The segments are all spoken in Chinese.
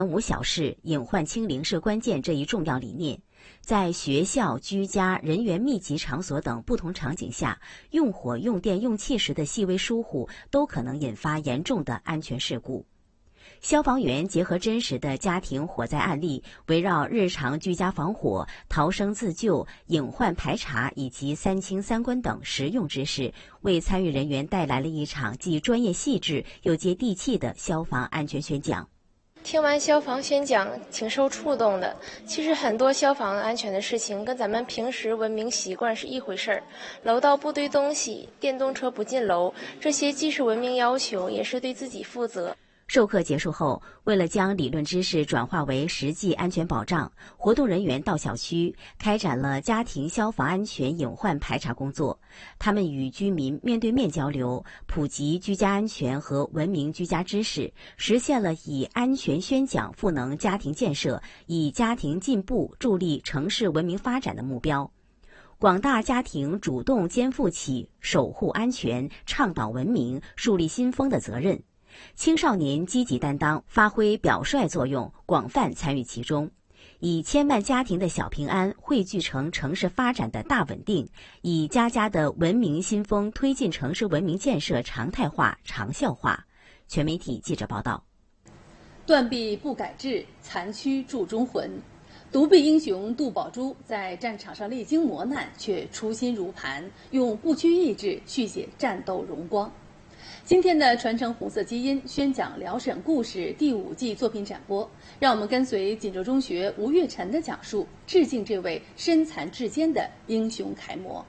无小事，隐患清零是关键这一重要理念，在学校、居家、人员密集场所等不同场景下，用火、用电、用气时的细微疏忽都可能引发严重的安全事故。消防员结合真实的家庭火灾案例，围绕日常居家防火、逃生自救、隐患排查以及三清三关等实用知识，为参与人员带来了一场既专业细致又接地气的消防安全宣讲。 听完消防宣讲，挺受触动的。其实很多消防安全的事情跟咱们平时文明习惯是一回事儿。楼道不堆东西，电动车不进楼，这些既是文明要求，也是对自己负责。 授课结束后，为了将理论知识转化为实际安全保障，活动人员到小区开展了家庭消防安全隐患排查工作。他们与居民面对面交流，普及居家安全和文明居家知识，实现了以安全宣讲赋能家庭建设、以家庭进步助力城市文明发展的目标。广大家庭主动肩负起守护安全、倡导文明、树立新风的责任。青少年积极担当，发挥表率作用，广泛参与其中，以千万家庭的小平安汇聚成城市发展的大稳定，以家家的文明新风推进城市文明建设常态化、长效化。全媒体记者报道。 断臂不改志，残躯铸忠魂。独臂英雄杜宝珠在战场上历经磨难，却初心如磐，用不屈意志续写战斗荣光。今天的传承红色基因宣讲辽沈故事第5季作品展播，让我们跟随锦州中学吴月晨的讲述，致敬这位身残志坚的英雄楷模。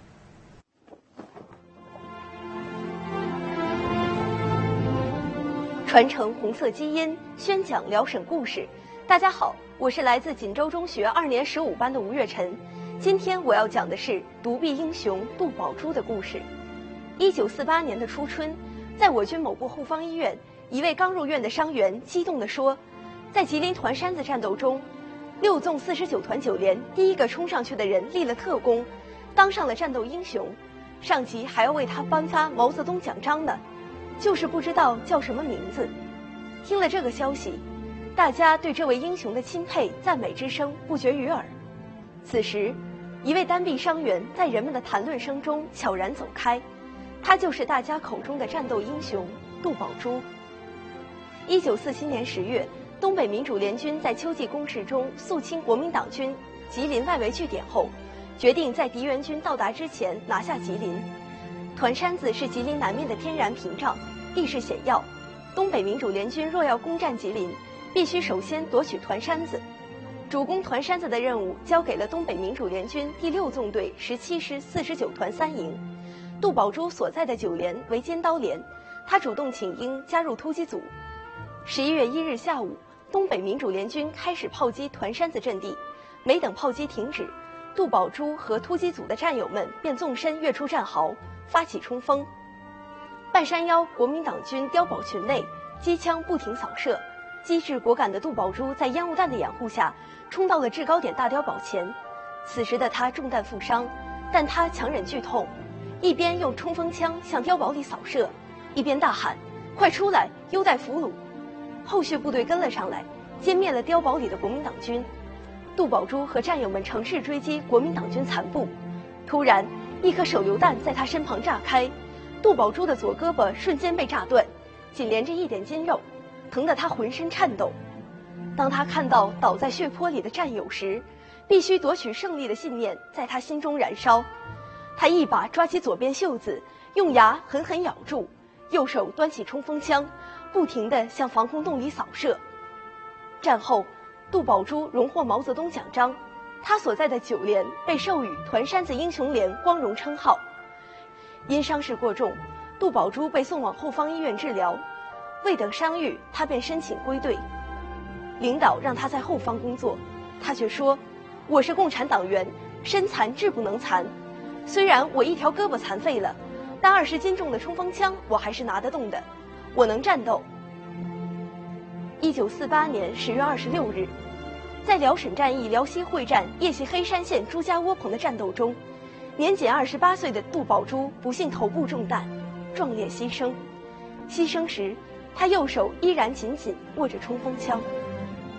传承红色基因宣讲辽沈故事。大家好，我是来自锦州中学2年15班的吴月晨。今天我要讲的是独臂英雄杜宝珠的故事。1948年的初春，在我军某部后方医院，一位刚入院的伤员激动地说，在吉林团山子战斗中，6纵49团9连第一个冲上去的人立了特功，当上了战斗英雄，上级还要为他颁发毛泽东奖章呢，就是不知道叫什么名字。听了这个消息，大家对这位英雄的钦佩赞美之声不绝于耳。此时，一位单臂伤员在人们的谈论声中悄然走开，他就是大家口中的战斗英雄杜宝珠。1947年10月，东北民主联军在秋季攻势中肃清国民党军吉林外围据点后，决定在敌援军到达之前拿下吉林。团山子是吉林南面的天然屏障，地势险要，东北民主联军若要攻占吉林，必须首先夺取团山子。主攻团山子的任务交给了东北民主联军第6纵队17师49团3营。杜宝珠所在的9连为尖刀连，他主动请缨加入突击组。11月1日下午，东北民主联军开始炮击团山子阵地，没等炮击停止，杜宝珠和突击组的战友们便纵身跃出战壕，发起冲锋。半山腰国民党军碉堡群内，机枪不停扫射，机智果敢的杜宝珠在烟雾弹的掩护下，冲到了制高点大碉堡前。此时的他中弹负伤，但他强忍剧痛，一边用冲锋枪向碉堡里扫射，一边大喊：“快出来，优待俘虏！”后续部队跟了上来，歼灭了碉堡里的国民党军。杜宝珠和战友们乘势追击国民党军残部，突然，一颗手榴弹在他身旁炸开，杜宝珠的左胳膊瞬间被炸断，仅连着一点筋肉，疼得他浑身颤抖。当他看到倒在血泊里的战友时，必须夺取胜利的信念在他心中燃烧。他一把抓起左边袖子，用牙狠狠咬住，右手端起冲锋枪，不停地向防空洞里扫射。战后，杜宝珠荣获毛泽东奖章，他所在的9连被授予团山子英雄连光荣称号。因伤势过重，杜宝珠被送往后方医院治疗，未等伤愈，他便申请归队。领导让他在后方工作，他却说：“我是共产党员，身残志不能残。虽然我一条胳膊残废了，但20斤重的冲锋枪我还是拿得动的，我能战斗。”1948年10月26日，在辽沈战役辽西会战叶系黑山县朱家窝棚的战斗中，年仅28岁的杜宝珠不幸头部中弹，壮烈牺牲。牺牲时，他右手依然紧紧握着冲锋枪。